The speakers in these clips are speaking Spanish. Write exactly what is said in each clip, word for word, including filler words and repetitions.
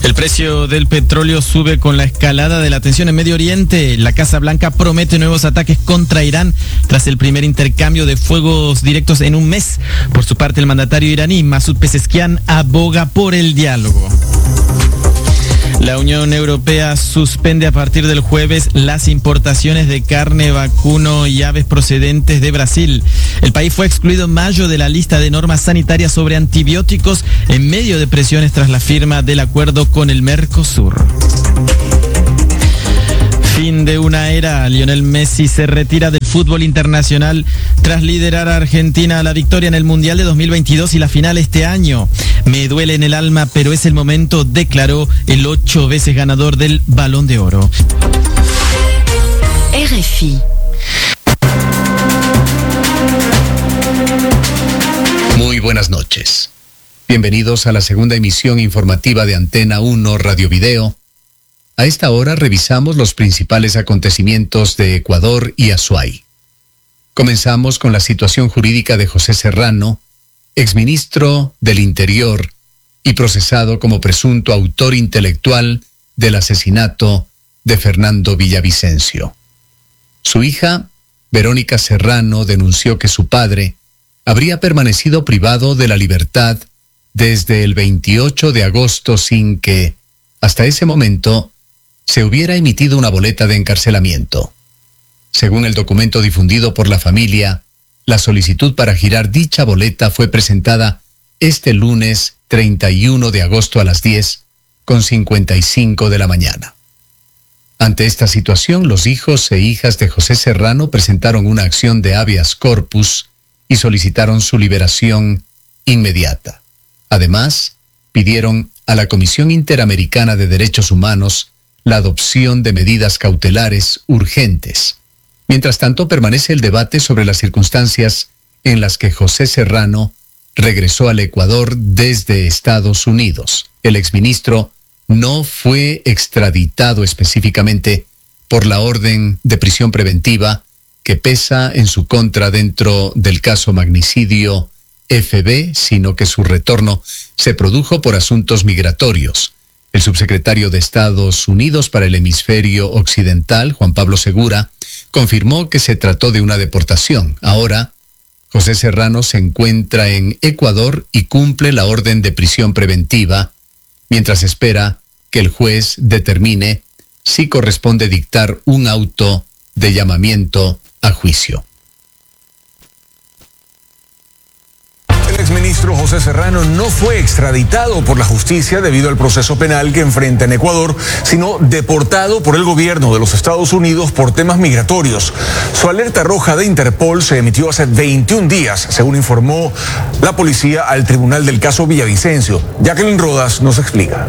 El precio del petróleo sube con la escalada de la tensión en Medio Oriente. La Casa Blanca promete nuevos ataques contra Irán tras el primer intercambio de fuegos directos en un mes. Por su parte, el mandatario iraní, Masoud Pezeshkian, aboga por el diálogo. La Unión Europea suspende a partir del jueves las importaciones de carne, vacuno y aves procedentes de Brasil. El país fue excluido en mayo de la lista de normas sanitarias sobre antibióticos en medio de presiones tras la firma del acuerdo con el Mercosur. Fin de una era. Lionel Messi se retira del fútbol internacional tras liderar a Argentina a la victoria en el Mundial de dos mil veintidós y la final este año. Me duele en el alma, pero es el momento, declaró el ocho veces ganador del Balón de Oro. R F I. Muy buenas noches. Bienvenidos a la segunda emisión informativa de Antena uno Radio Video. A esta hora revisamos los principales acontecimientos de Ecuador y Azuay. Comenzamos con la situación jurídica de José Serrano, exministro del Interior y procesado como presunto autor intelectual del asesinato de Fernando Villavicencio. Su hija, Verónica Serrano, denunció que su padre habría permanecido privado de la libertad desde el veintiocho de agosto sin que, hasta ese momento, se hubiera emitido una boleta de encarcelamiento. Según el documento difundido por la familia, la solicitud para girar dicha boleta fue presentada este lunes treinta y uno de agosto a las diez con cincuenta y cinco de la mañana. Ante esta situación, los hijos e hijas de José Serrano presentaron una acción de habeas corpus y solicitaron su liberación inmediata. Además, pidieron a la Comisión Interamericana de Derechos Humanos la adopción de medidas cautelares urgentes. Mientras tanto, permanece el debate sobre las circunstancias en las que José Serrano regresó al Ecuador desde Estados Unidos. El exministro no fue extraditado específicamente por la orden de prisión preventiva que pesa en su contra dentro del caso magnicidio F B, sino que su retorno se produjo por asuntos migratorios. El subsecretario de Estados Unidos para el hemisferio occidental, Juan Pablo Segura, confirmó que se trató de una deportación. Ahora, José Serrano se encuentra en Ecuador y cumple la orden de prisión preventiva, mientras espera que el juez determine si corresponde dictar un auto de llamamiento a juicio. El exministro José Serrano no fue extraditado por la justicia debido al proceso penal que enfrenta en Ecuador, sino deportado por el gobierno de los Estados Unidos por temas migratorios. Su alerta roja de Interpol se emitió hace veintiún días, según informó la policía al tribunal del caso Villavicencio. Jacqueline Rodas nos explica.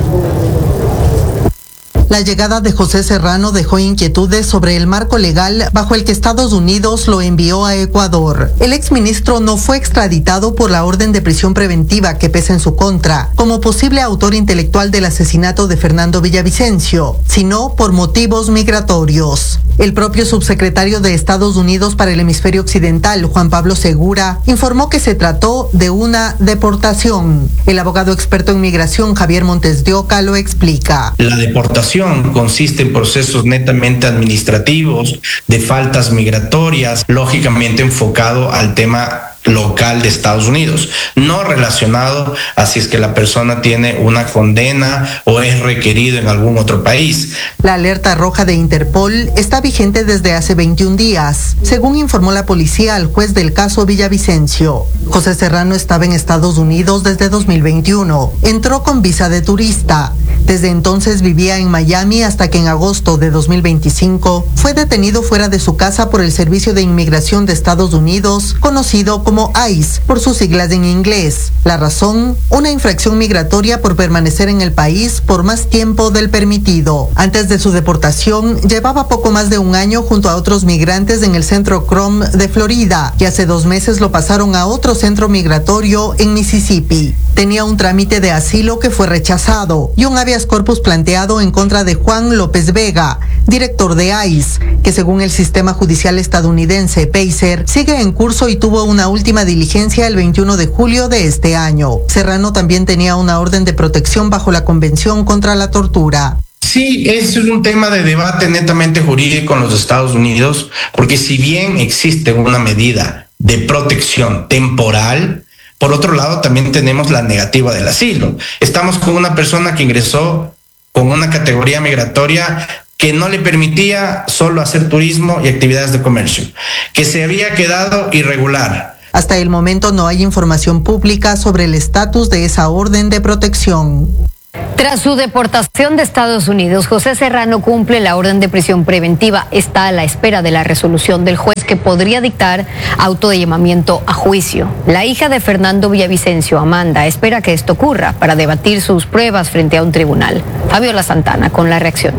La llegada de José Serrano dejó inquietudes sobre el marco legal bajo el que Estados Unidos lo envió a Ecuador. El exministro no fue extraditado por la orden de prisión preventiva que pesa en su contra, como posible autor intelectual del asesinato de Fernando Villavicencio, sino por motivos migratorios. El propio subsecretario de Estados Unidos para el hemisferio occidental, Juan Pablo Segura, informó que se trató de una deportación. El abogado experto en migración, Javier Montes de Oca, lo explica. La deportación consiste en procesos netamente administrativos, de faltas migratorias, lógicamente enfocado al tema local de Estados Unidos, no relacionado a si es que la persona tiene una condena o es requerido en algún otro país. La alerta roja de Interpol está vigente desde hace veintiún días, según informó la policía al juez del caso Villavicencio. José Serrano estaba en Estados Unidos desde dos mil veintiuno. Entró con visa de turista. Desde entonces vivía en Miami hasta que en agosto de dos mil veinticinco fue detenido fuera de su casa por el Servicio de Inmigración de Estados Unidos, conocido como como ICE, por sus siglas en inglés. La razón, una infracción migratoria por permanecer en el país por más tiempo del permitido. Antes de su deportación, llevaba poco más de un año junto a otros migrantes en el centro Crum de Florida, y hace dos meses lo pasaron a otro centro migratorio en Mississippi. Tenía un trámite de asilo que fue rechazado y un habeas habeas corpus planteado en contra de Juan López Vega, director de I C E, que según el sistema judicial estadounidense PACER, sigue en curso y tuvo una última diligencia el veintiuno de julio de este año. Serrano también tenía una orden de protección bajo la Convención contra la Tortura. Sí, es un tema de debate netamente jurídico en los Estados Unidos, porque si bien existe una medida de protección temporal, por otro lado también tenemos la negativa del asilo. Estamos con una persona que ingresó con una categoría migratoria que no le permitía solo hacer turismo y actividades de comercio, que se había quedado irregular. Hasta el momento no hay información pública sobre el estatus de esa orden de protección. Tras su deportación de Estados Unidos, José Serrano cumple la orden de prisión preventiva. Está a la espera de la resolución del juez que podría dictar auto de llamamiento a juicio. La hija de Fernando Villavicencio, Amanda, espera que esto ocurra para debatir sus pruebas frente a un tribunal. Fabiola Santana con la reacción.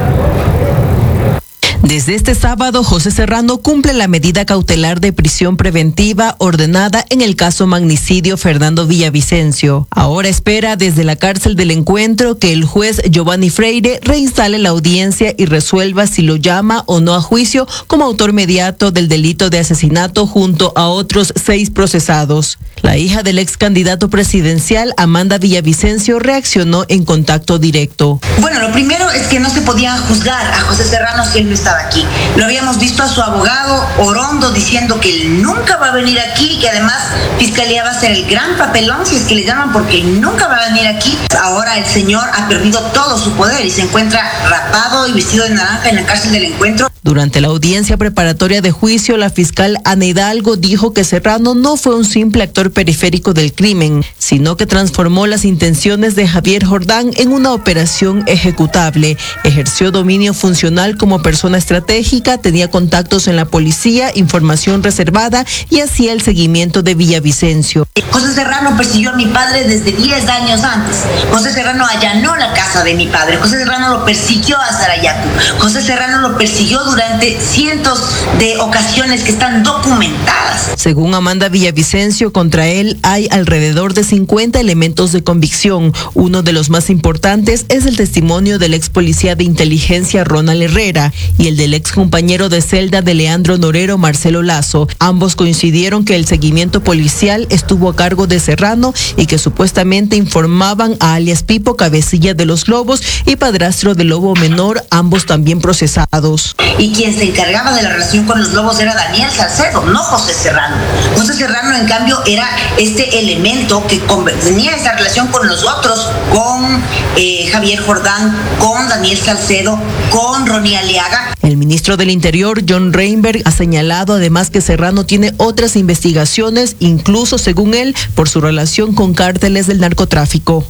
Desde este sábado, José Serrano cumple la medida cautelar de prisión preventiva ordenada en el caso magnicidio Fernando Villavicencio. Ahora espera desde la cárcel del Encuentro que el juez Giovanni Freire reinstale la audiencia y resuelva si lo llama o no a juicio como autor mediato del delito de asesinato junto a otros seis procesados. La hija del ex candidato presidencial, Amanda Villavicencio, reaccionó en Contacto Directo. Bueno, lo primero es que no se podía juzgar a José Serrano si él no estaba aquí. Lo habíamos visto a su abogado Orondo diciendo que él nunca va a venir aquí, que además Fiscalía va a hacer el gran papelón, si es que le llaman, porque él nunca va a venir aquí. Ahora el señor ha perdido todo su poder y se encuentra rapado y vestido de naranja en la cárcel del Encuentro. Durante la audiencia preparatoria de juicio, la fiscal Ana Hidalgo dijo que Serrano no fue un simple actor periférico del crimen, sino que transformó las intenciones de Javier Jordán en una operación ejecutable. Ejerció dominio funcional como persona estratégica, tenía contactos en la policía, información reservada y hacía el seguimiento de Villavicencio. José Serrano persiguió a mi padre desde diez años antes. José Serrano allanó la casa de mi padre. José Serrano lo persiguió a Sarayaku. José Serrano lo persiguió durante cientos de ocasiones que están documentadas. Según Amanda Villavicencio, contra él hay alrededor de cincuenta elementos de convicción. Uno de los más importantes es el testimonio del ex policía de inteligencia Ronald Herrera y el del ex compañero de celda de Leandro Norero, Marcelo Lazo. Ambos coincidieron que el seguimiento policial estuvo a cargo de Serrano y que supuestamente informaban a alias Pipo, cabecilla de los Lobos, y padrastro del Lobo Menor, ambos también procesados. Y quien se encargaba de la relación con los Lobos era Daniel Salcedo, no José Serrano. José Serrano, en cambio, era este elemento que tenía esa relación con los otros, con eh, Javier Jordán, con Daniel Salcedo, con Ronnie Aliaga. El ministro del Interior, John Reinberg, ha señalado además que Serrano tiene otras investigaciones, incluso según él, por su relación con cárteles del narcotráfico.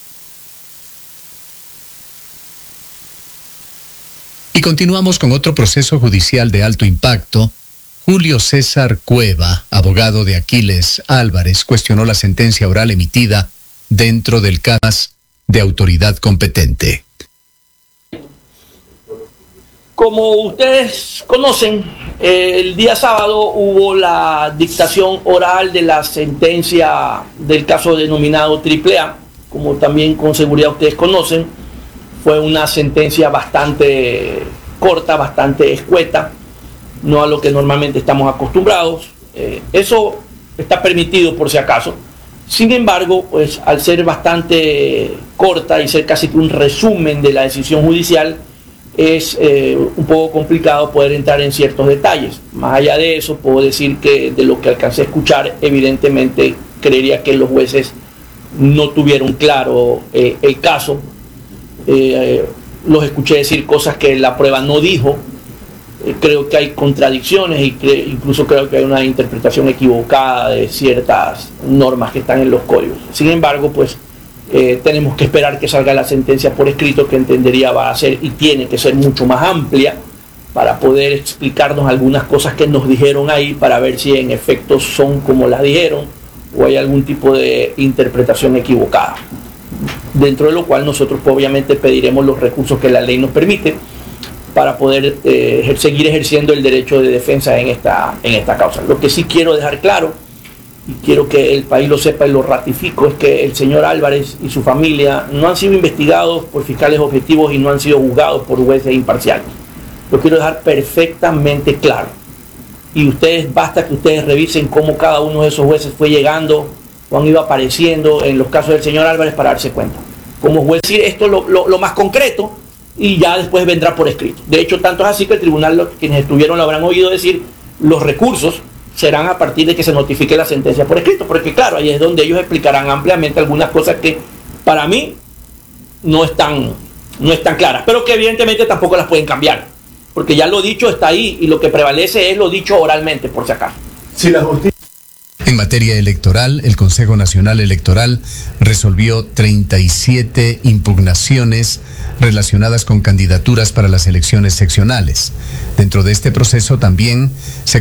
Y continuamos con otro proceso judicial de alto impacto. Julio César Cueva, abogado de Aquiles Álvarez, cuestionó la sentencia oral emitida dentro del caso de autoridad competente. Como ustedes conocen, eh, el día sábado hubo la dictación oral de la sentencia del caso denominado Triple A. Como también con seguridad ustedes conocen, fue una sentencia bastante corta, bastante escueta, no a lo que normalmente estamos acostumbrados. Eh, eso está permitido por si acaso. Sin embargo, pues al ser bastante corta y ser casi que un resumen de la decisión judicial, es eh, un poco complicado poder entrar en ciertos detalles. Más allá de eso, puedo decir que de lo que alcancé a escuchar, evidentemente creería que los jueces no tuvieron claro eh, el caso. Eh, los escuché decir cosas que la prueba no dijo. Eh, creo que hay contradicciones y cre- incluso creo que hay una interpretación equivocada de ciertas normas que están en los códigos. Sin embargo, pues Eh, tenemos que esperar que salga la sentencia por escrito, que entendería va a ser y tiene que ser mucho más amplia para poder explicarnos algunas cosas que nos dijeron ahí, para ver si en efecto son como las dijeron o hay algún tipo de interpretación equivocada. Dentro de lo cual nosotros pues, obviamente pediremos los recursos que la ley nos permite para poder eh, seguir ejerciendo el derecho de defensa en esta, en esta causa. Lo que sí quiero dejar claro y quiero que el país lo sepa y lo ratifico, es que el señor Álvarez y su familia no han sido investigados por fiscales objetivos y no han sido juzgados por jueces imparciales. Lo quiero dejar perfectamente claro. Y ustedes, basta que ustedes revisen cómo cada uno de esos jueces fue llegando o han ido apareciendo en los casos del señor Álvarez para darse cuenta. Como juez, decir esto es lo, lo, lo más concreto y ya después vendrá por escrito. De hecho, tanto es así que el tribunal, quienes estuvieron lo habrán oído decir, los recursos serán a partir de que se notifique la sentencia por escrito, porque claro, ahí es donde ellos explicarán ampliamente algunas cosas que para mí no están, no están claras, pero que evidentemente tampoco las pueden cambiar, porque ya lo dicho está ahí y lo que prevalece es lo dicho oralmente, por si acaso. Si la justicia... En materia electoral, el Consejo Nacional Electoral resolvió treinta y siete impugnaciones relacionadas con candidaturas para las elecciones seccionales. Dentro de este proceso también se